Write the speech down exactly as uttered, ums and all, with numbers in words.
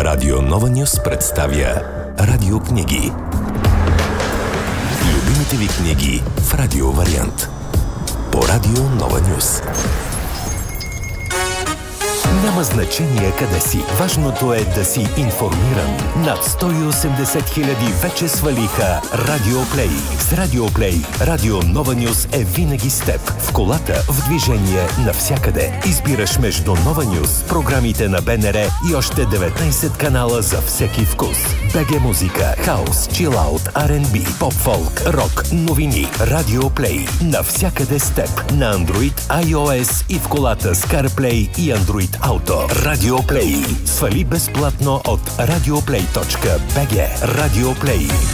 Радио Нова Нюс представя радиокниги. Любимите ви книги в радио вариант. По Радио Нова Нюс. Няма значение къде си. Важното е да си информиран. Над сто и осемдесет хиляди вече свалиха Радиоплей. С Радиоплей Радио Нова Нюс е винаги с теб. В колата, в движение, навсякъде. Избираш между Нова Нюс, програмите на БНР и още деветнайсет канала за всеки вкус. БГ музика, хаус, чилаут, Ар енд Би, поп-фолк, рок, новини. Радиоплей. Навсякъде с теб. На Android, iOS и в колата с CarPlay и Android Auto. Радиоплей. Свали безплатно от радиоплей точка би джи. Радиоплей.